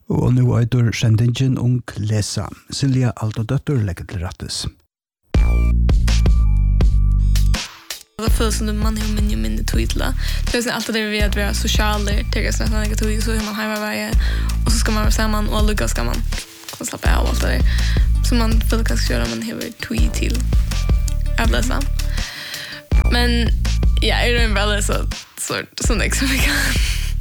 Og nå er sendingen Ung Lesa. Silja Aldodøtter legger til rattes. Det føles som man har minne tydla. Det er alltid det vi at vi er sosiale, tenker jeg nesten ikke tydlig, så har man hjemme veie, og så skal man være sammen, og lykkes skal man slappe av alt det der. Så man føler kanskje gjøre, man har tydlig til å lese. Men ja, jeg er bare lese sånn ikke som jeg kan.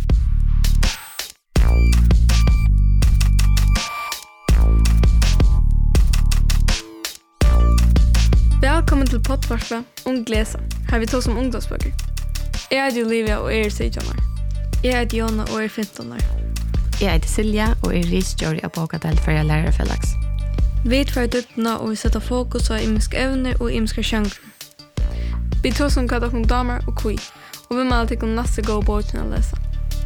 Velkommen til podcasten Ung Lesa. Her vi tar som ungdomsbøker. Jeg heter Olivia og jeg er 16 år. Jeg heter Jonna og jeg er 15 år. Jeg heter Silja og jeg er researcher av Bokadel for jeg lærer Felix. Vi er tvær dyttene og vi setter fokus på imiske evner og imiske sjanger. Vi tar som hva dere damer og kui. Og vi må alltid kunne neste gå båten å lese.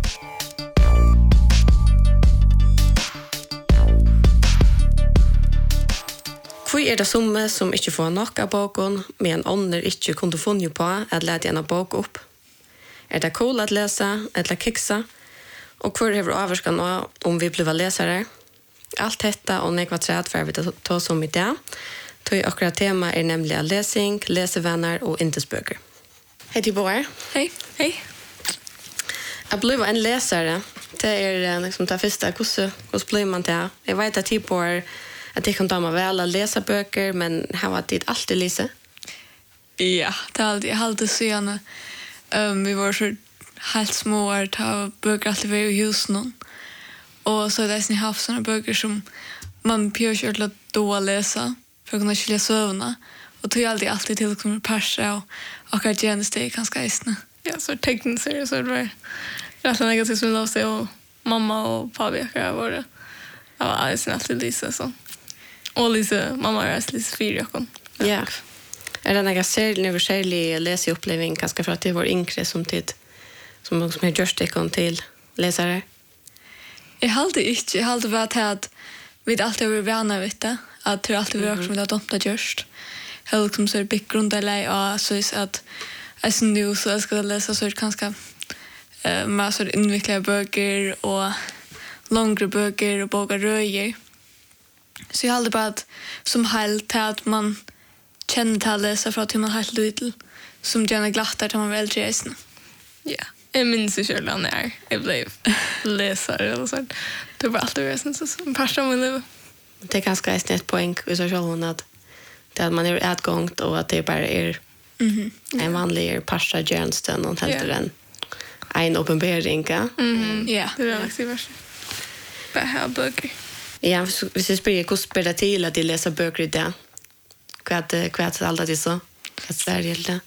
Hvor det som ikke får nok av boken, men ånder ikke kunne funnet på at lete en bok opp? Det cool at lese, eller kikse? Og hvor har vi avvarsket nå om vi blir lesere? Alt dette og nekvatret for vi tar som i det. Akkurat tema nemlig lesing, lesevenner og intesbøker. Hei til Båre. Hei. Hei. Jeg blir en lesere. Det liksom det første. Hvordan blir man det? Jeg vet at til Båre att det kan ta mig väl att läsa böcker, men här var det alltid Lise. Ja, det är alltid alltid så gärna. Vi var så helt små att ta böcker alltid i husen. Och så är det haft såna böcker som man pjörkört att då läsa för att kunna skilja sövna. Och tog alltid till att kunna passa och att genast det ganska isna. Ja, så tekniskt är det så det var rätt negativt som låg sig och mamma och pappa var det. Jag var alltid Lise så. Och Lise, mamma är Lise 4 år. Ja. Det några särskild läsupplevelse kanske för att det var yngre som tid som har gjort det till läsare? Jag hade varit att vi alltid har varit vana vid det. Att det alltid varit som att domta gjort. Jag liksom så bakgrundsläge och så att jag nu så jag ska läsa så ganska massor invecklade böcker och långa böcker och boka röjer. Så jag hade bara att som helt att man känner till att läsa för att man helt lite som gärna glattar till man väl resen. Ja, jag minns ju själv när jag blev läsare eller så. Det var alltid resen så som passar min liv. Det är ganska ett poäng i sig själv att det att man är utgångt och att det bara är en vanlig passa tjänsten och helt den en uppenbarelse. Ja, det är verkligen bara här böcker. Ja, hvis jeg spør hvordan spør det til at de leser bøker i det? Hva er alt det så? Hva er det?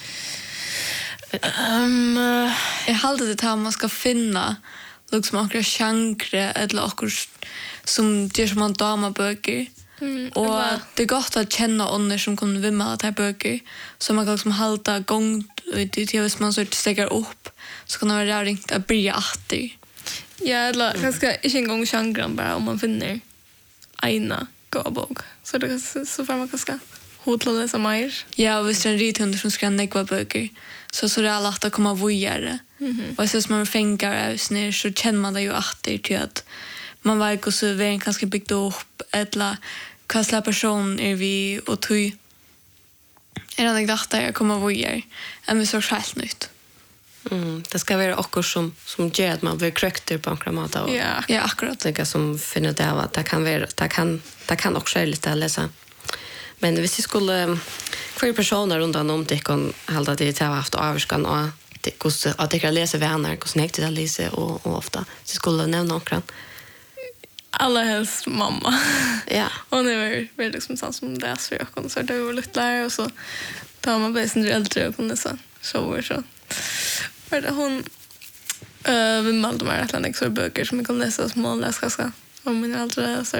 Jeg halte det til at man skal finne liksom akkurat sjankre eller akkurat som gjør som man damer bøker. Og det er godt å kjenne ånder som kan vimme av de bøker så man kan liksom halte gång til hvis man så stekker opp så kan det være ringt å bli atter. Ja, eller kanske inte en gång genren bara om man finner ena gåbok. Så det så får man kanske hotla läsa mer. Ja, och hvis det är en rithund som ska nekva böcker så det är lätt att komma vujare. Och så som man fänkar av snir så känner man det ju alltid till att man verkar så väl kanske byggt upp eller vad slags person är vi och tog är det lätt att komma vujare än vi så helt nytt. Det ska vara också som gör att man blir krökter på en mat. Ja, akkurat. Det som finner det av att det kan också lite att läsa. Men hvis vi skulle kvar personer runt om det kan hålla det till haft avskan och att det kan läsa vänner, hur snägt det läser och ofta. Så skulle nämna några. Alla helst mamma. Ja. Hon är väl liksom sån som läser för ögon så det var lite lärare och så tar man bara sin äldre och kunde så så. Men hon vi malde mig att läsa så böcker som jag kan läsa som man läser ska om min äldre så.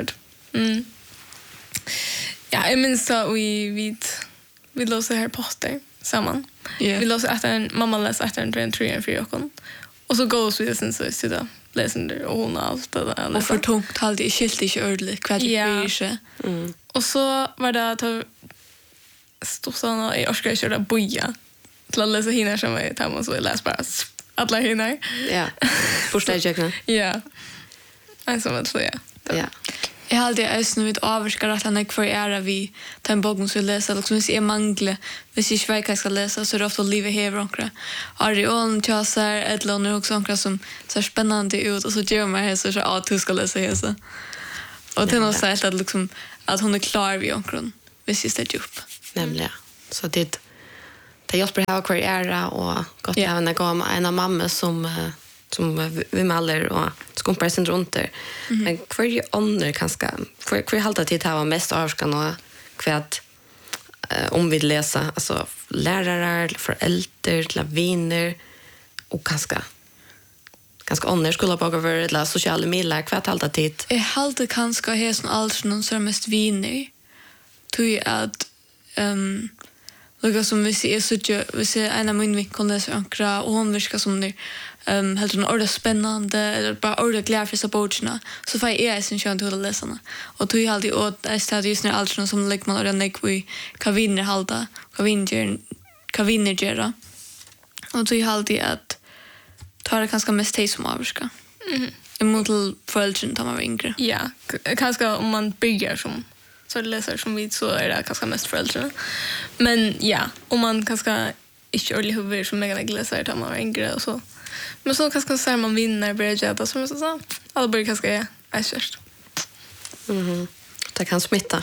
Ja, jag minns så vi läser Harry Potter samman. Vi läser efter en mamma läser efter en 3 och 4 år. Och så går vi sen så sitter läser och hon allt det där. Och för tungt hade jag skilt inte ordentligt kvart i sig. Och så var det att stod såna i orskar köra boja. Till att läsa hinnar som är hemma så jag läser bara alla hinnar. Ja. Första jag. Ja. Alltså vad tror jag. Ja. Jag hade ju vid avskar att han för är vi ta en bok så läsa liksom så är mangle. Hvis jag vet jag ska läsa så är det ofta livet här och Arion Chasar eller något också som så spännande ut och så gör man så att du ska läsa det så. Och det är nog så att liksom att hon är klar vid omkring. Hvis jag ställer upp. Nämligen. Så det hjälper här kvar ära och gott även att gå med en mamma som vi maler och skumpar sin runt där. Men kvar ju ånder kanske kvar halta tid här var mest avskan och kvärt om vi läsa alltså lärare, föräldrar, vänner och ganska ånder skulle bara över eller sociala medier kvärt halta tid. Jag halta kanske här som alls någon som mest vänner. Tror att Lukka som vi ser en av min vinkon läser ankra och hon virkar som det helt en ordet spännande eller bara ordet glad för sabotjerna så får jag sin kön till att läsa den. Och tog jag alltid åt att just när allt som lägger man ordet nek vi kan vinna halda, kan vinna göra. Och tog jag alltid att ta det ganska mest tej som avvirka. Emot föräldrarna tar man var yngre. Ja, kanske om man bygger som så läser som vi så är det kanske mest föräldrarna. Men ja, om man kanske inte ordentligt huvud som mega läser tar man yngre och så. Men så kanske så man vinner börjar jätta som är så alla börjar kanske är körst. Det kan smitta.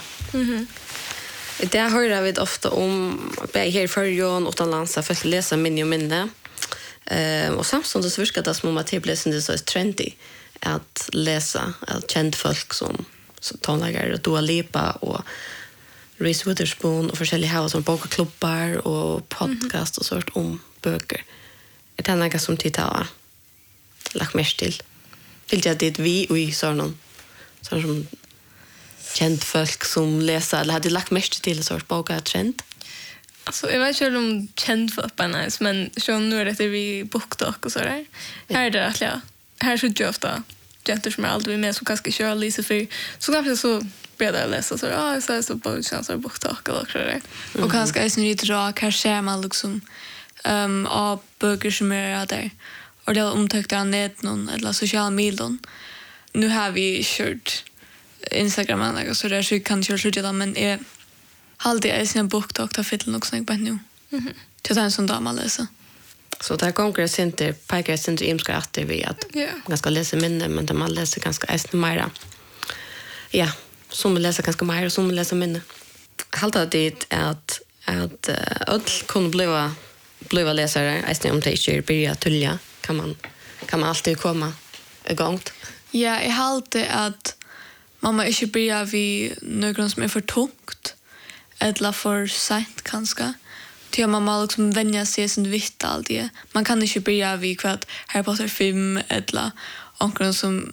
Det hör vi ofta om här i förrjon utomlands för att läsa minne. Och samtidigt så virkar det som att det blir så trendy att läsa att känd folk som tonlager och Dua Lipa och Reese Witherspoon och forskjellige här som bokklubbar och podcast och sånt om böcker. Det något som tittar lagt mest till. Vill jag det vi och i sån som känd folk som läser eller hade lagt mest till sorts böcker trend. Alltså jag vet inte om känd folk på nice men så nu är det vi boktalk och så där. Här är det att här så jag ofta jenter som är aldrig med som kanske kör lite för så kanske så börjar läsa så så på chanser boktalk eller så där. Och kanske är det lite rak här ser man liksom av böcker som är där. Och det är omtäckt av näten eller sociala medier. Nu har vi kört Instagram och så där så kan jag köra det men är alltid är sina boktalk ta fiddle och sånt på nu. Till den som dama läser. Så där konkurrenscenter, pikerscenter imska att det vi att man ska läsa mindre men där man läser ganska ästna mera. Ja, som läser ganska mer och som läser mindre. Halta det att öll kunde bliva läsare ästna om det inte börja tulla kan man alltid komma igång. Ja, jag halta att mamma inte börja vid någon som är för tungt eller för sent kanske. Till mamma liksom vänja sig sin vitt allt det. Man kan inte börja vid kvart Harry Potter 5 eller någon som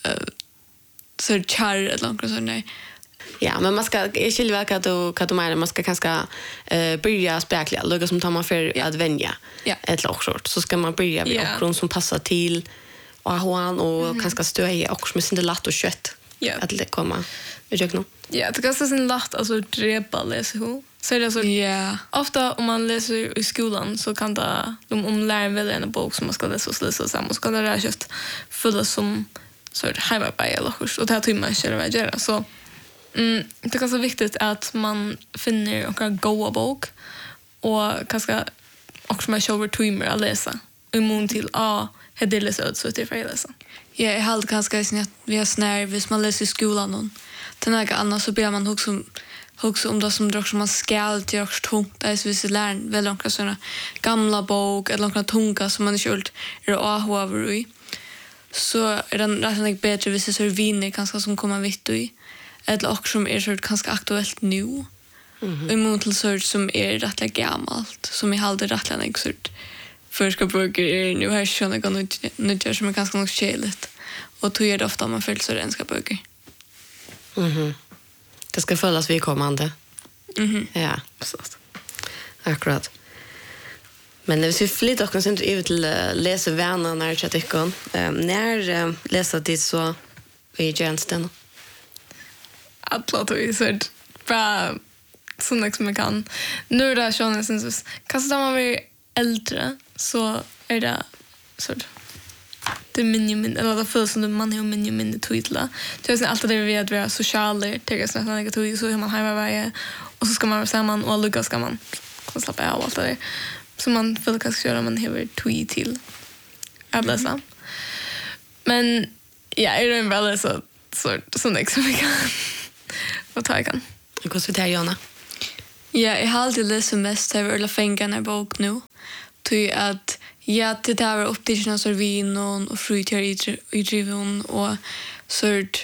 så char eller någon sån där. Ja, men man ska skilja väl att du menar man ska kanske börja spekla lugga som tar man för att vänja ett locksort så ska man börja vid någon som passar till och han och kanske stöja också med sin latt och kött att det komma. Jag nu. Ja, det kanske sin latt alltså drepa läsa hur. Så det så ofta om man läser i skolan så kan det om läraren väljer en bok som man ska läsa och läsa samman så kan det vara just fulla som så hemarbete eller kurs och det här tror man själv att göra så det är ganska viktigt att man finner en goda bok och kanske också man shower timer att läsa immun till det läsa ut så det är läsa. Ja, jag hade kanske att vi har snär hvis man läser i skolan och den här annars så ber man också om det som man skall till också tungt. Det är så vis lärn väl några såna gamla bok eller några tunga som man inte är över i. Så är den rätt bättre hvis det är viner kanske som kommer vitt i. Eller också som är så ganska aktuellt nu. Emot till sort som är rätt gammalt som i halde rätt en sort förska böcker är nu här sjön jag kan inte som är ganska nog skäligt. Och då är det ofta man följer så renska böcker. Det ska följas vid kommande. Ja, precis. Akkurat. Men hvis vi flyttar oss inte ut till läsa vänner när jag tycker när läsa det så i tjänsten. Att låta vi så bra så mycket som jag kan. Nu där sjön syns kanske när man blir äldre så är det så det minimum eller det føles som man har minimum tydla. Det är alltid det vi att vara sociala, tycker jag nästan jag tror så hur man har varje och så ska man vara samman och lyckas ska man slappa av allt det. Så man vill kanske göra man har tweet till. Jag läser. Men ja, är det en väldigt så liksom vi kan. Vad tar jag kan? Och så där Jonna. Ja, jag har alltid läst mest över alla fängarna bok nu. Till att det där var upptidna så vin och frutjar i driven och sort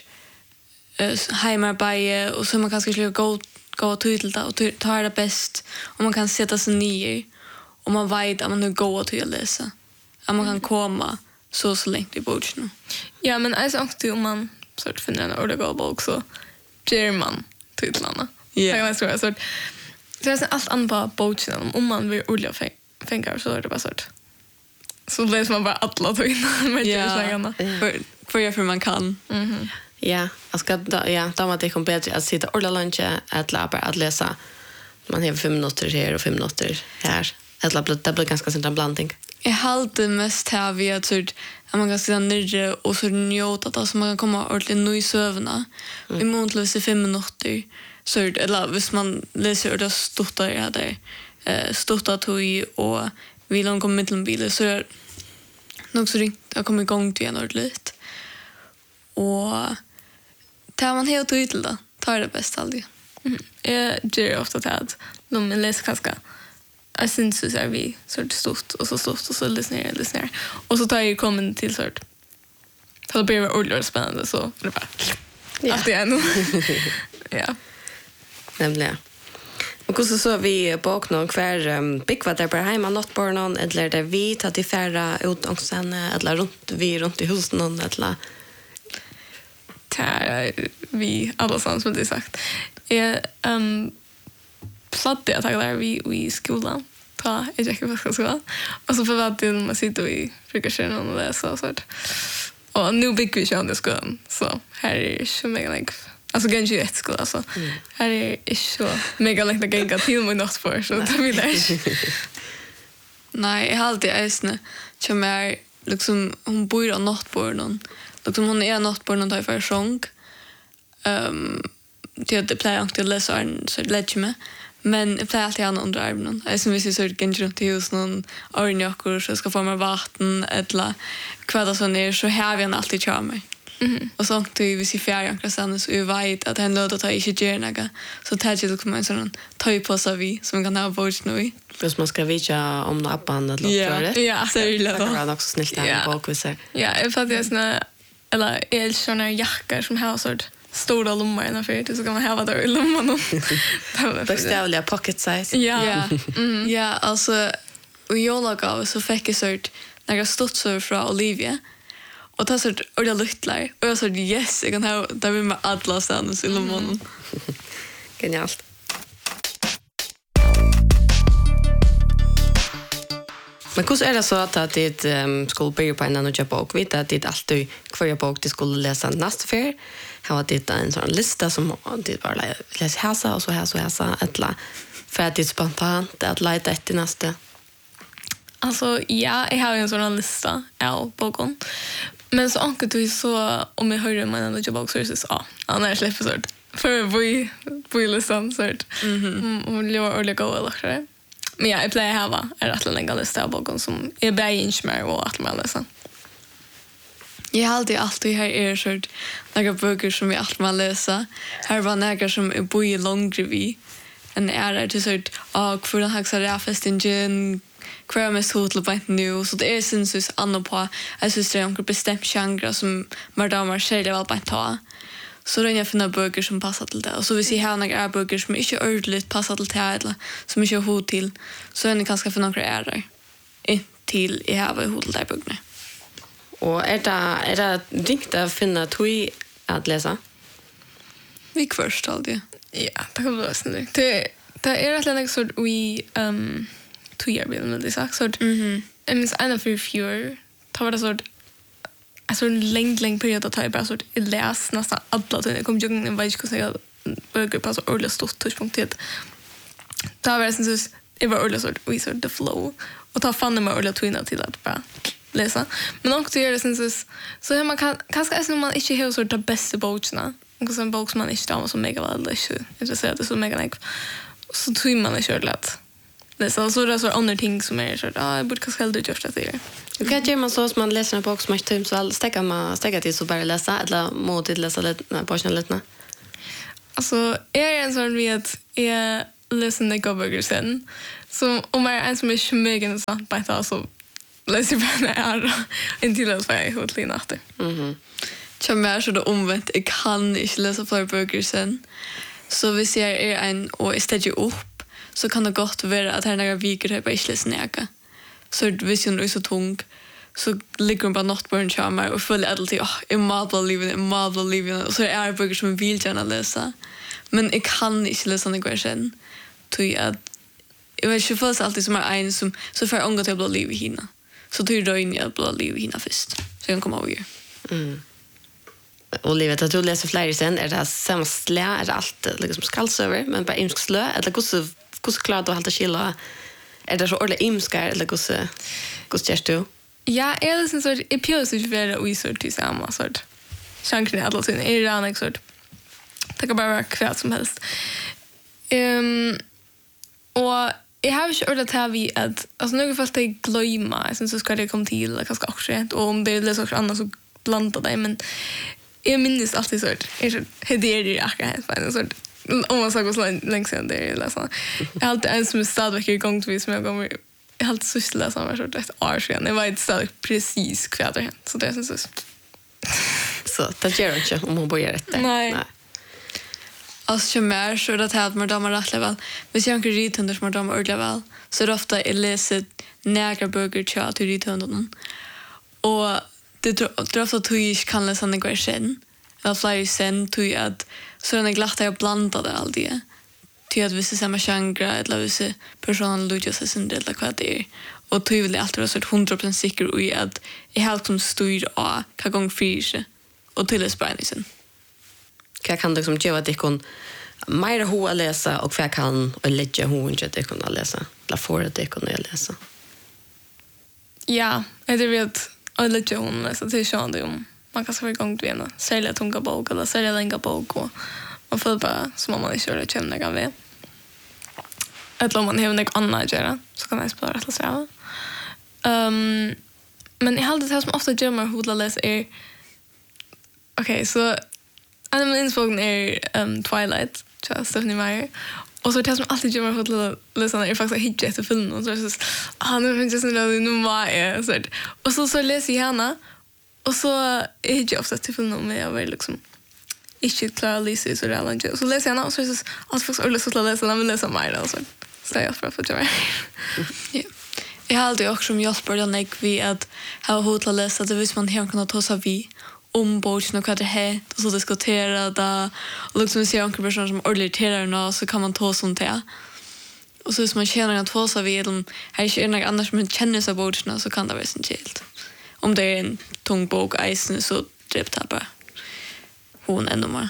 hemarbete och så man kanske skulle gå till det och ta det bäst och man kan sätta sig ner och man vet att man nu går till att läsa. Att man kan komma så länge i boken. Ja, men alltså också om man sort finner en ordentlig bok så ger man titlarna. Ja. Jag tror så det är allt annat på boken om man vill ordentligt fängar så är det bara sort. Så läser man bara alla titlarna med tjänsterna. För man kan. Ja, jag ska då var det kom bättre att sitta ordentligt att lära att läsa. Man har 5 minuter här och 5 minuter här. Det blir ganska sån blandning. Jag hade mest här vid att man kan sitta nere och så njuta att så man kan komma ordentligt nu i sövna. Vi måste läsa 5 minuter. Så eller hvis man läser det stottar jag där. Stottar tog och vill hon komma till en bil så är nog så ringt jag kommer igång till en ordentligt. Och tar man helt ut till det tar det bäst aldrig. Jag gör ofta att när man läser ganska jag syns så är vi sort stort och så lyssnar. Och så tar jag kommen till sort. Så det blir ordentligt spännande så det bara. Ja, det är nog. Ja. Nämligen. Och så vi bak någon kvar bygg vad där på hemma nattbarnen eller där vi tar till färra ut och sen eller runt i huset någon eller vi alla sans som det sagt. Satt jag där vi i skolan. Ta jag gick på skolan. Och så förväntade man sitter i frukostkällaren och läsa så. Och nu bygger vi kön i skolan. Så här är så mega alltså ganska rätt skola alltså. Här är så mega lätt gänga till mig något för så det vill jag. Nej, jag har alltid äsne som är liksom hon bor av nattborden. Liksom hon är nattborden där för sjung. Det plejer inte att läsa en så lätt med. Men jag plejer alltid att under armen. Jag som vi ser ganska runt i hus någon örnjackor så ska få mig vatten eller kväda så ner så här vi en alltid kör mig. Och så vi ser fjärjankra sen så vi vet att han löd att inte gör något. Så tar jag liksom en sån tar på sig vi som kan ha bort nu i. Hvis man ska vita om något abban eller något. Ja, så är det lätt. Det är också snällt där på quizzer. Ja, jag fattar såna eller är såna jackor som har sort stora lommar innanför det så kan man ha där i lommarna. Bokstavliga pocket size. Ja. Ja, alltså och jag lagade så fick jag sort när jag stod så från Olivia. Och det sort ordentligt lycklar. Och jag sa yes, jag kan ha där med alla stans i lommarna. Genialt. Men hur är det så att det skulle börja på en annan bok? Vet att det alltid kvar bok det skulle läsa nästa för. Har det en sån lista som det bara läsa häsa och så häsa eller för att det spontant att leta efter nästa. Alltså ja, jag har en sån lista av boken. Men så anker du så om jag hör man ändå jobba också så när jag släpper sånt. För vi listan sånt. Och det var ordentligt gå eller. Men ja, jag plejer här är att lägga lista av boken som är bäinchmer och att man läser. Jag har alltid här är sånt några böcker som jag alltid man läsa. Här var några som är bo i långre vi. En är till sånt för den högsta räfestingen kvar med hotel på nu så det är syns annor på jag syns det är en bestämd genre som madamar själva vill bara ta. Så då jag finner böcker som passar till det. Och så vill jag ha några böcker som inte ordentligt passar till det eller som inte har hod till så är det ganska för några är till i här hod till där böckerna. Och är det ringt att finna tog att läsa? Vi först alltid. Ja, det kan vara så nu. Det är rätt länge så vi tog bilden det sagt så jag minns en av fjör tar det så alltså en lång period att ta bara så läs nästan alla det kom ju en vet inte säga böcker på så ordentligt stort touchpunkt. Det var sen så det var ordentligt så vi så the flow och ta fan med ordentligt twinna till att bara läsa. Men också gör det sen så hur man kan kanske när man inte har så de bästa böckerna. Och så en bok som man inte har så mega väl läser. Jag säger det så mega nek. Så tror man inte lätt. Läsa så det så andra ting som är så jag borde kanske hellre göra det. Kan jag man så som man läser en bok som inte så väl stäcka till så bara läsa eller mot att läsa lite på lite. Alltså är en sån vet är läsen det går sen. Så om man är en som är smögen så bara så läser jag bara inte läsa jag hot lite efter. Jag mer så det omvänt jag kan inte läsa fler böcker sen. Så vi ser är en och istället upp så kan det gott vara att här några veckor har bara inte läst näka. Så hvis jag är så tung så ligger hon bara nattbörn chamar och följer alltid imabla livet och så är det böcker som jag vill gärna läsa. Men jag kan inte läsa några sen. Tror att jag vet inte för alltid som är en som så får ångat att bli liv i hina. Så tror jag in att bli liv i hina först. Så jag kommer över. Och livet att du läser fler sen är det samma slä är allt liksom skallsöver men bara imsk slö eller hur klart du hålla skilla är det så ordentligt imskar eller hur gör du? Ja, är det så är pjösigt för och så till samma sort. Chansen är alltså är det en sort. Det kan bara vara kvart som helst. Och jag har ju ordat här vi att alltså något fast det glömma sen så ska det komma till kanske också och om det läser också annars så blanda det men jag minns alltid så är det akkurat så om man ska så länge sen det är läsa. Jag har alltid en som är stadigt igång till som jag kommer jag har alltid sysslat läsa med så ett år sedan. Det var ett stadigt precis kvart så det syns så det gör inte om hon börjar rätt. Nej. Alltså mer så det här att man damer rätt väl. Hvis jag inte rithundar som man damer ordentligt väl så är det ofta jag läser några böcker till rithundarna. Och det är ofta att jag kan läsa några sen. Eller flera sen tror jag att så är det glatt att jag blandade allt det. Till att vissa samma genre eller vissa personer lutar sig sin del av vad det är. Och tror jag alltid vara så 100% säker i att jag helt som styr av vad gång fyra och till spänningen. Jag kan liksom göra det kon mer ho att läsa och jag kan lägga ho inte det kunna läsa. La för det kunna läsa. Ja, det vet jag lägga hon läsa till sjön om man kan få igång det igen. Sälja tunga bok eller sälja länga bok och man får bara som man inte gör känna kan vi. Eller om man har något annat göra så kan jag spara rätt så. Men jag hade det som ofta gör mig hur att läsa är okej, så en av mina inspoken är Twilight, Stephanie Meyer. Och så det som alltid gör mig hur att läsa är faktiskt hittat efter filmen. Och så är det så, nu finns det så nu var jag. Och så läser jag henne. Och så hittar jag ofta till filmen men jag vill liksom inte klara Lisa så där. Och så läser jag henne och så är det så allt faktiskt ordentligt att läsa när vi läser mer. Och så är jag för att göra. Jag har alltid också hjälper den vi att ha hot att läsa det visst man här kan ta sig vi om boken och vad det är och så diskutera det och liksom vi ser en person som ordentligt nå så kan man ta sånt här och så som man känner att två så vi de här är något annars men känner sig boken så kan det vara sent om det är en tung bok isen så drept det bara hon ändå mer.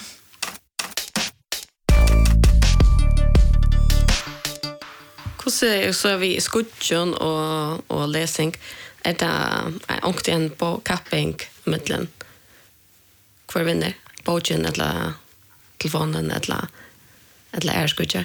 Så är vi skutjon och läsning är det åkte en på capping mittlen kvar vinner boken eller telefonen eller är skutjar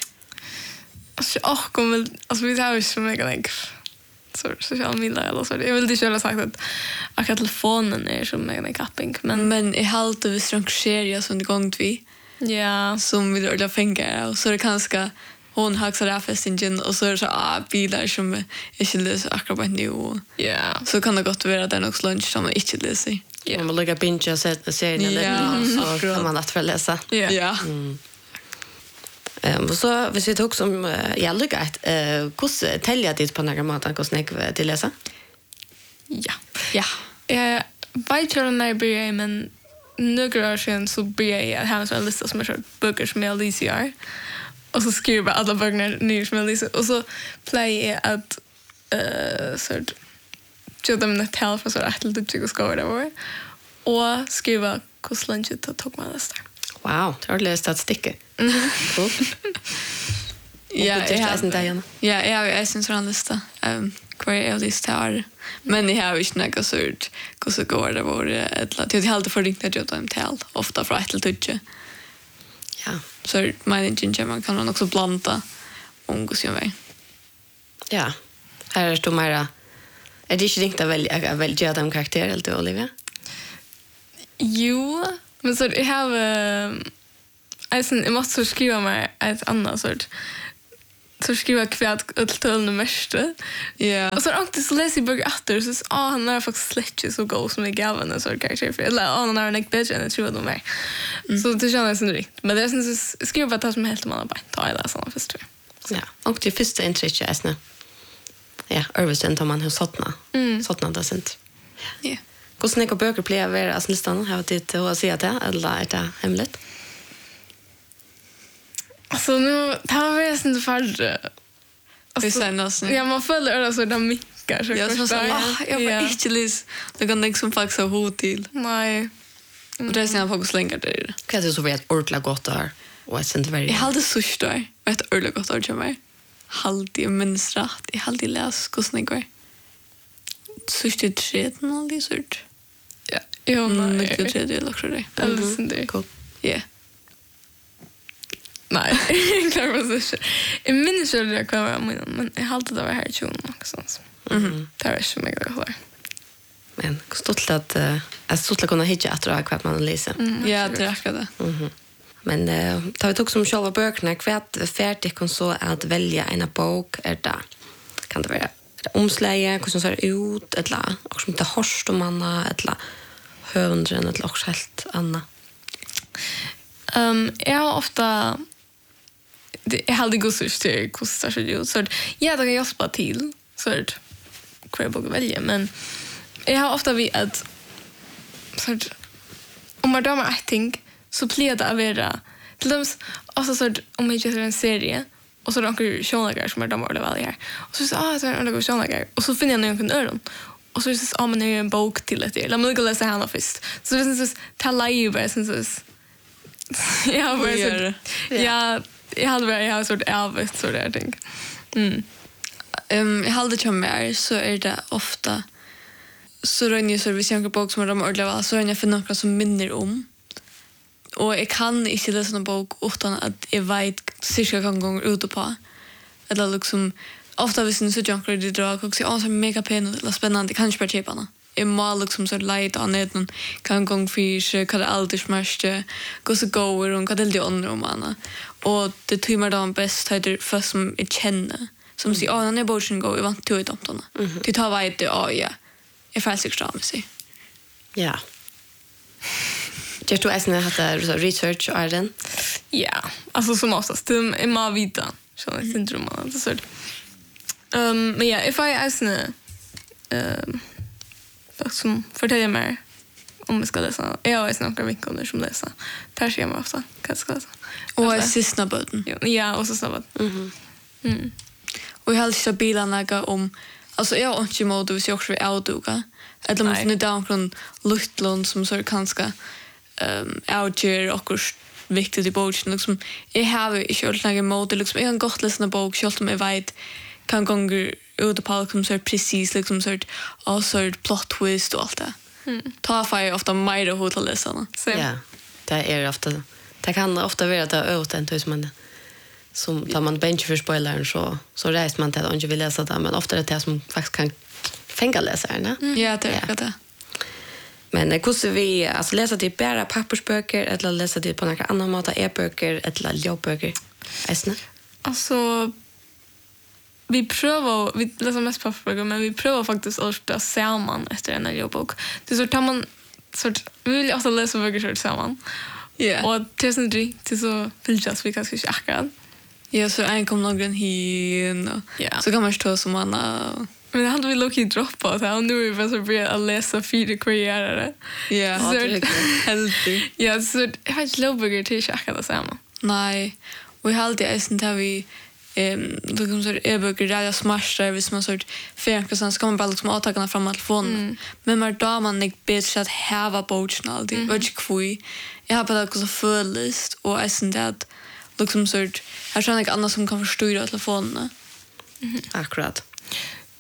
alltså vi har ju så mycket så sociala medier eller så jag vill inte köra sagt att telefonen är som en capping men i halt vi strukturerar så under gång vi ja som vi då fänger och så det kanske hon haxar av festingen och så är det så bilar som inte läser akkurat nu. Ja. Så kan det gott vara att det är något lunch som man inte läser. Ja. Man lägger binge och serien eller så kan man att läsa. Ja. Så hvis vi tok som jeg lykkert, hvordan teller ditt på denne måten, hvordan jeg til lese? Ja. Jeg vet ikke når jeg blir, men några år sedan så blir jag ha en lista som är böcker som jag läser. Och så skriver jag alla böcker ner som jag läser. Och så play jag att sort jag dem ett tal för så att lite tycker ska vara det. Och skriva hur länge det tog mig läsa. Wow, det har läst statistik. Cool. Ja, jag har en sån lista. kvar är det här. Men jag har inte något surt hur så går det var ett jag hade för riktigt att göra tal ofta för ett till Ja. Så man inte man kan också blanda hur ska jag Ja. Här är det mera är det inte riktigt att välja de karaktärer eller du, Olivia? Jo, men så jag har jag måste skriva mig ett annat sort. Så skriva kvärt uttölna mest. Ja. Och så alltid så läser jag böcker efter så han är faktiskt släckt så god som är gaven en sån karaktär för eller han är en bättre än tror de är. Så det känns inte riktigt. Men det syns skriva bara det som helt man bara ta i det såna först. Ja. Och det första intrycket är snä. Ja, översen tar man hur såtna. Såtna det sent. Ja. Hur snäcka böcker blir vara alltså listan har det att se det eller är det hemligt? Alltså nu tar vi inte färre. Ja, man följer det så där mycket. Jag var inte lys. Det kan inte som faktiskt ha hot till. Nej. Och det är sen faktiskt längre där. Kan det så vara ett ordentligt gott där och ett sent väldigt. Jag hade sush där. Ett ordentligt gott där till mig. Halvtid minst rätt. Jag hade läst hur snägg var. Sush till 13 och det surt. Ja. Ja, nej. Det är det också det. Det Cool. Ja. Nej, klart var så. Jag minns ju det kan vara men jag hade det var här i tjon också. Det var så mycket kvar. Men stolt att stolt kunna hitta att dra kvart man läser. Ja, det räcker det. Men tar vi också om själva böckerna kvart färdigt kan så att välja en bok är det kan det vara omsläge hur som ser ut eller också inte horst om manna eller hövndren eller också helt annat. Jag har ofta jag hade gått så till kostar så ut så ja det kan jag spara till så att kvar bok välja men jag har ofta vi att så att om man drar I think så blir det att vara till dem alltså så att om jag gör en serie och så några sjönlagar som är de eller vad det är och så så är det några sjönlagar och så finner jag någon öron och så så men det är en bok till det låt mig gå läsa henne först så det syns ta live sen så ja, men ja, jag hade sort av så där tänk. Jag hade ju mer så är det ofta så rör ni service en bok som de ordlar så är jag för några som minner om. Och jag kan inte läsa en bok utan att jag vet cirka kan gånger ute på. Eller liksom ofta hvis en så junker det drar och så så mega pen eller spännande kanske bara köpa. Jag må liksom så light on it och kan gång för kan det alltid smärsta gå så går och kan det andra om man och det tymer då bäst heter först som jag känner som säger när jag borde gå i vant till dem det tar vet det ja jag får sig extra med sig. Ja. Jag tror att jag hade research och den. Ja, alltså som oftast det är man vita så det syndrom alltså så. Men ja, if I asna som fortäljer mig om jag ska läsa. Jag är snart några veckor som läser. Där ser man ofta. Kan jag läsa. Och jag sista böten. Ja, och så snabbt. Och jag har alltid bilarna om alltså jag har inte mod hvis jag också vill outdoga. Eller man finner down från luftlån som så kanske outger och viktigt i boken liksom. Jag har inte ordentligt mod liksom jag har gott läsna bok själv om jag vet kan gånger ut på liksom så precis liksom så alltså plot twist och allt det. Ta för ofta mer och hotla läsarna. Ja. Det är ofta det kan ofta vara det öten som tar man bench för spoilern så reser man till att inte vill läsa det men ofta är det som faktiskt kan fänga läsarna. Ja, det är det. Men hur vi alltså läsa det bara pappersböcker eller läsa det på några andra mått e-böcker eller jobböcker? Alltså vi läser mest pappersböcker men vi prövar faktiskt att samman efter en jobbok. Det så tar man vi vill också läsa böcker samman. Ja. Och det är så fyljas vi kanske inte akkurat. Ja, så en kom någon hin Ja. så kan man stå som man men det hade vi lucky droppa så nu är vi bara så börja att läsa 4 karriärer. Ja, så det är helt. Ja, så jag har inte lovböcker till akkurat samma. Nej. Och jag hade ästen där vi liksom så e-böcker där jag smashar hvis man sort förenklar så ska man bara liksom åtagarna fram telefonen. Men man då man inte bättre att ha boken alltid. Vad jag kvui. Jag har bara också så fullist och ästen där liksom sort här tror jag annars som kan förstå telefonen. Akkurat.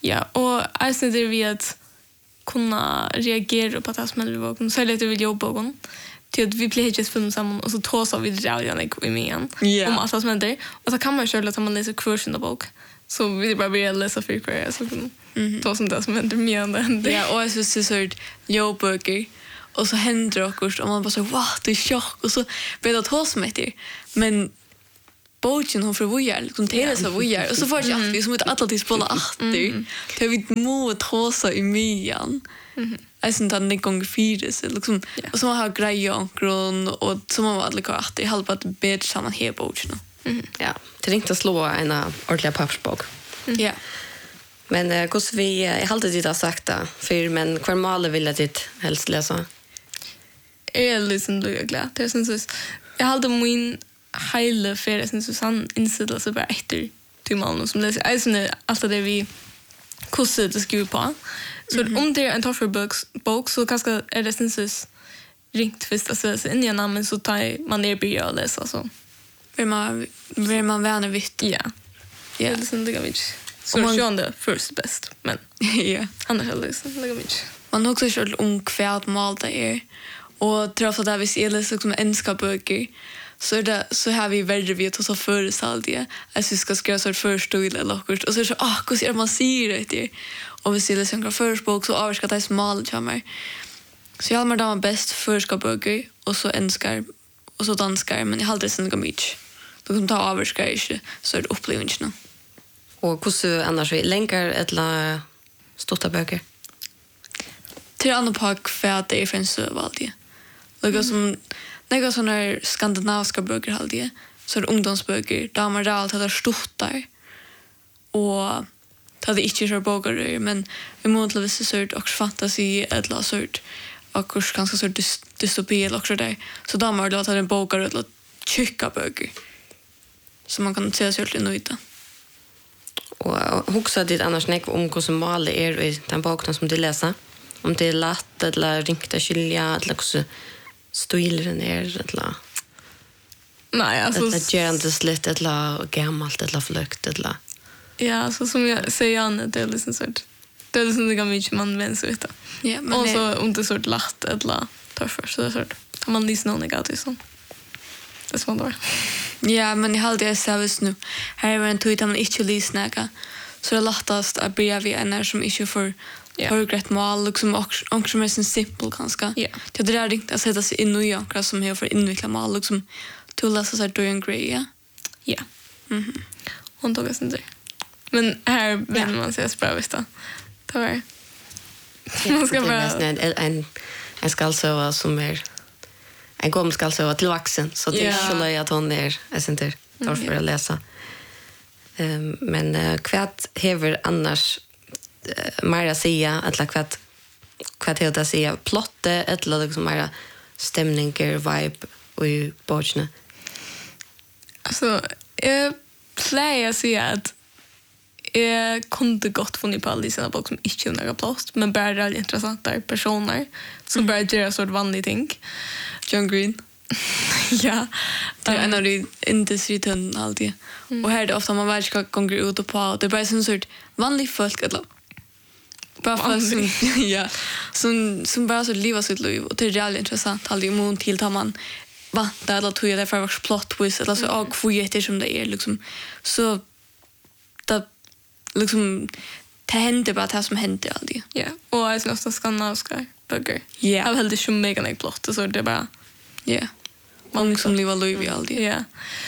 Ja, och jag ser det vi att kunna reagera på det som händer i boken. Så är det vi jobbar på till att vi blir just film samman och så tåsar vi det i meningen om allt som händer. Och så kan man själv att man läser kursen av bok. Så vi bara börjar läsa för kvar så då som det som händer med. Ja, och så så jobböcker. Och så händer det också och man bara så wow, det är chock och så blir det tåsmätter. Men boken hon för vojar liksom det så vojar och så får jag att vi som inte alltid spola åter. Det vi må tåsa i myan. Jag syns att det gånger fyra så liksom och så har grejer och grund och så man var alltså att det halva att bättre samman här boken. Ja, det är inte att slå en ordentlig pappersbok. Ja. Men hur vi jag har alltid det sagt där för men kvar maler vill jag det helst läsa. Jag liksom då jag glad. Det syns så jag hade min hela för det syns så sann inställa så bara efter till man som läser alltså allt det vi kurser det skriver på. Så om det är en bok så kanske är det syns ringt först alltså in i namn så tar man ner börja läsa så. Vill man vänner vitt. Ja. Ja, det syns det kan vi så man det first best men ja annars är det liksom lägga mycket. Man också själv kvärt mal det är och trots att vi ser det som enska böcker så det så har vi väldigt vi att ta för saldia att vi ska skriva så först eller något och så hur ser man ser det och vi ser det som först bok så avska det smal chamar så jag har då bäst förska böcker och så enskar och så danskar men jag hade sen mycket då kan ta avska inte så det upplevelsen. Och hur annars vi länkar eller stora böcker. Till andra pack för att det är finns överallt. Något som några såna skandinaviska böcker halde så är ungdomsböcker där man allt hade stort där. Och hade inte så böcker men vi måste väl så sort och fantasi eller sort och kanske så dystopi eller också där. Så där man låter en böcker eller tjocka böcker. Så man kan se sig lite nöjda. Och huxa dit annars nek om hur som mal är i den boken som du läser. Om det är lätt eller ringta skilja eller hur stilen är eller nej alltså det gerandes lite eller gammalt eller flukt eller ja så som jag säger Anne det är liksom så det är liksom det kan mycket man vänds ut. Ja men och så om det så lätt eller tougher så det är man lyssnar någon gång så det är då. Ja, men jag hade det service nu. Här är en tweet man inte lyssnar. Så det lättast att börja vid en som inte får högrätt mål liksom också mer simpel ganska. Ja. Det är riktigt att sätta sig in i några som har för inveckla mål liksom till läsa sig Dorian Gray. Ja. Ja. Hon tog oss inte. Men här vill man se bra visst då. Tyvärr. Man ska bara en skallsöva som är en kom skallsöva till vuxen så det är så löj att hon är inte därför att läsa. Men kvätt hever annars Maria säga att kvätt heter att säga plotte eller liksom mer stämningar vibe och i boken. Alltså jag plejer att säga att jag kunde gott funnit på alla sina bok som inte har några plåst men bara är intressanta personer som bara gör så vanliga ting. John Green. Ja. Det är en av de industritunn alltid. Och här är det ofta man väl ska gånger ut och på. Det är bara sån sort vanlig folk eller bara folk som bara så lever sitt liv och det är realligt intressant alltid imot till tar man vanta eller tror jag det för vars plot twist eller så och kvieter som det är liksom så det liksom det händer bara det som händer alltid. Ja. Och jag syns ofta skandinaviska böcker. Ja. Jag har väldigt mega plott så det är bara ja. Många som lever liv i alltid. Ja.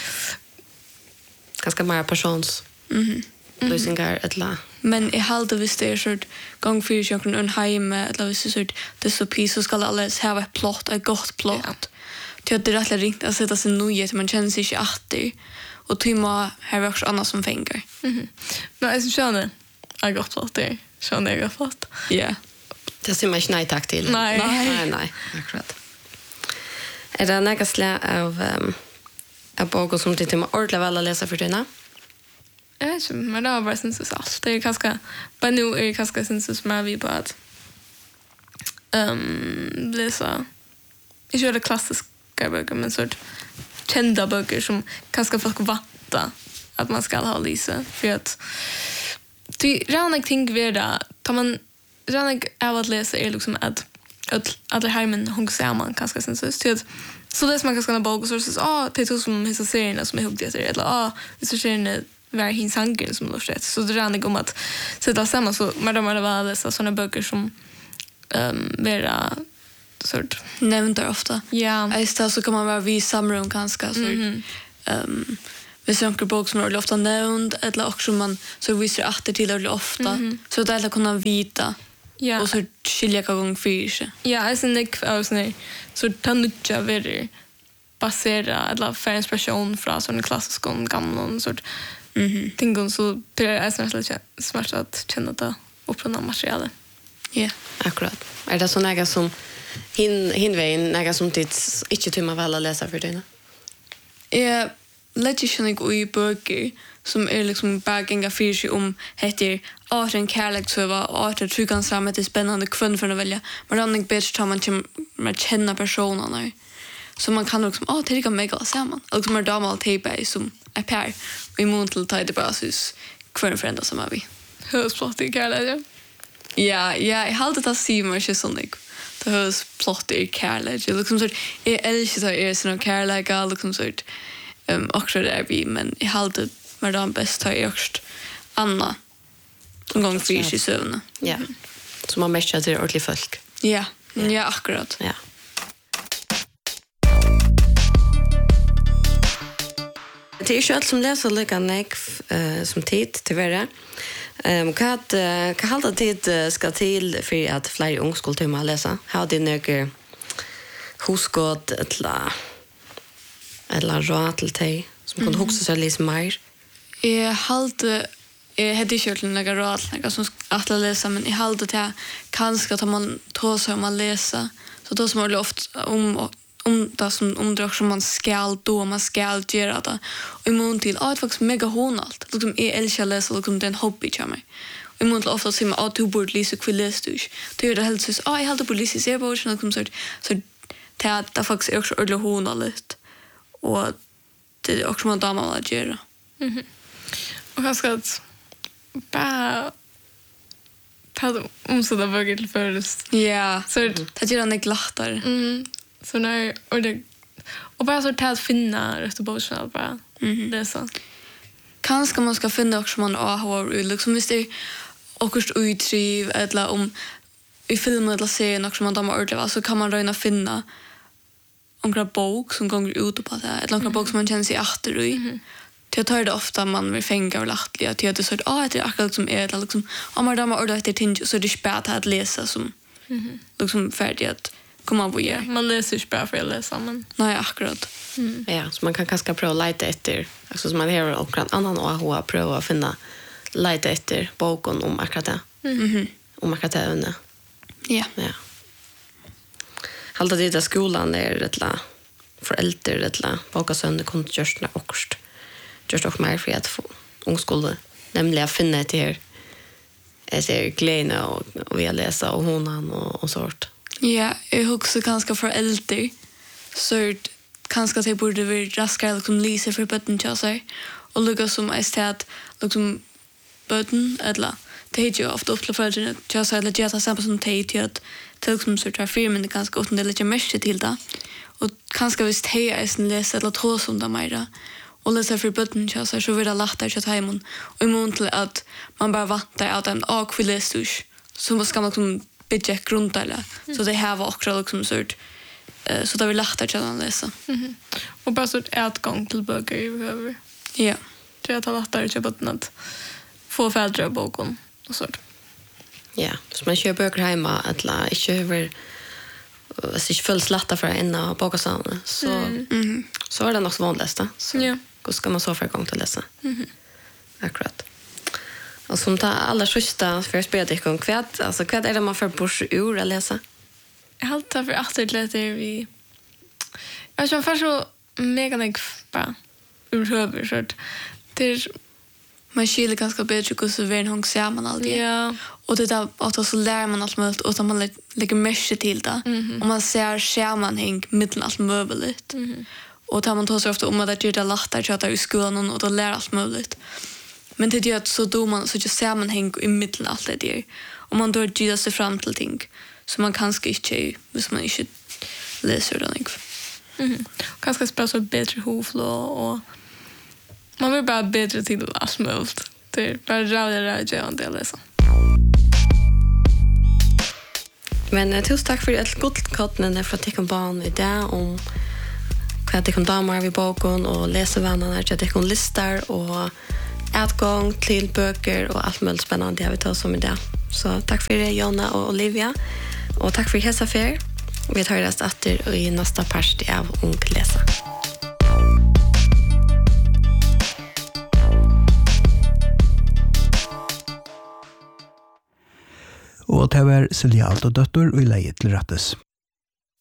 Ganska mer persons. Lösningar eller men jag hade visst det är sort gång för jag kunde en hem eller visst sort det så pis så ska alla ha ett plott ett gott plott. Det är rätt riktigt att sätta sig nöje man känner sig inte att det och timma har också annat som fänger. Men jag känner jag gott plott det. Känner jag fast. Ja. Det ser man inte nej tack till. Nej. Akkurat. Är det några slag av böcker som det är ordentligt väl att läsa för dina? Jag vet inte, men det var bara syns så allt. Det är ganska, bara nu är det ganska syns som är vi på att läsa, inte göra klassiska böcker, men sort kända böcker som ganska folk vatta att man ska ha läsa. För att Det rannig ting vera, tar man rannig av att läsa liksom att alla hemmen hon ser man kanske sen så det som man kan skriva bok och så det är som hela serien som är huggt eller så serien var hin sangen som då skett så det rannig om att sätta samman så madam det var läsa såna böcker som vera sort nämnt ofta. Ja. Istället så kan man vara vid samrum ganska så hvis en bok som är ofta nämnd eller också man så visar att det till ofta så det är kunna vita och så skilja gång för sig. Ja, alltså Nick Ausner så tanutja ver basera eller för inspiration från sån klassisk och gamla sort ting så det är snarare smart att känna det upp på materialet. Ja, akkurat. Är det så några som hin vägen några som det inte tycker man väl läsa för dig? Ja, lägger i böcker som är liksom bagänga för sig om heter arten kärlek så var arten trygans fram det är spännande kvinn för att välja. Men ranning bäst tar man känna personerna. Så man kan liksom det är mega samman. Liksom är damal tejpa som är per och imot till tid bara så kvinn för ända som är vi. Hur plott i kärlek? Ja, jag hade det se mig så sånt. Det hörs plott i kärlek. Liksom så är älskar så är sån kärlek liksom så också där vi men jag hade men den bästa är just Anna en gång för sig sövna. Ja. Så man matchar till ordentligt folk. Ja, ja akkurat. Ja. Det är ju allt som läser lika nek som tid till vara. Vad halda tid ska till för att fler ung skulle till att läsa? Har det några husgått eller råd till dig som kunde huxa sig lite mer? Jag hade hade kört några råd som att läsa men jag hade det kanske att man tar sig om att läsa så då som är ofta om det som omdrag som man ska göra det och imot till det faktiskt mega honalt liksom är älskar läsa liksom den hobby för mig och imot till ofta som att du borde läsa kvillestus det är det helt så jag hade på läsa se på liksom så det faktiskt är också ordentligt honalt och det är också man damer att göra. Och jag ska bara ta så där böcker till först. Ja, så det gör det glattare. Så när och bara så att finna rätt boken bara. Det är så. Kanske man ska finna också man har liksom visst det också utriv eller om i filmen eller serien också man damer ordentligt så kan man röna finna några bok som går ut på det eller några bok som man känner sig efter i. Jag tar det ofta man vill fänga och lattliga till att det så att det är akkurat som är det liksom om man damer ordentligt ting så det är spärt att läsa som liksom färdigt att komma på igen. Man läser ju bara för att läsa men nej akkurat. Ja, så man kan kanske pröva lite efter alltså som man hör och annan AH pröva finna lite efter boken om akkurat det. Om akkurat det. Ja. Ja. Halta det där skolan är rättla föräldrar rättla boka sönder kunde just när också just också mer för att få ungskola nämligen finna det här är glädje och vi läsa och honan och sort. Ja, jag också ganska föräldrar så kanske det borde vara raskare liksom lyser för bötten till sig och lukka som estat liksom bötten eller det är ju ofta upp till föräldrarna till sig eller göra samma som det är att det liksom så tar firmen det ganska åt en del lite mest till det och kanske visst hej är läsa eller tro som det mer och läsa för bötten till sig så vill det lättare att hemma och imot till att man bara väntar att en akvilestus så ska man liksom bygga grunddelar så det här var också liksom så det vill lättare att läsa. Och bara så ett gång till böcker över. Ja. Det är att lättare köpa att få färdre boken och så. Ja, så man köper böcker hemma eller inte över så inte fullt lätta för en av bokasarna så är det nog så vanligt så ja. Då ska man så för gång till läsa. Akkurat. Och som tar alla sista för speldikkon kvätt alltså kvätt är det man för bors ur att läsa. Jag har alltid för atletleter vi jag tror först så mega nek bara ur huvud så det är man skiljer ganska bättre hur så vem hon ser man alltid. ja Och det där att så lär man allt möjligt och man lägger mycket till det. Och man ser sammanhang mellan allt möjligt. Och tar man tar sig ofta om att det är lättare att köra i skolan och då lär allt möjligt. Men det gör så då man så just sammanhang i mitten allt det där. Och man då ger sig fram till ting så man kanske inte hvis man inte läser det liksom. Kanske spela så bättre huvud och man vill bara bättre till allt möjligt. Det är bara rauga en del liksom. Men tusen tack för ett gott kottnande för att jag kan barn i det om vad jag kan damar vid boken och läsevännerna att jag kan listar och utgång till böcker och allt möjligt spännande jag vill ta som i det. Så tack för det Jonna och Olivia och tack för hela affär. Vi tar det efter i nästa part av Ung Läsa. Og det var Silja Aldodøtter og i leie til rettes.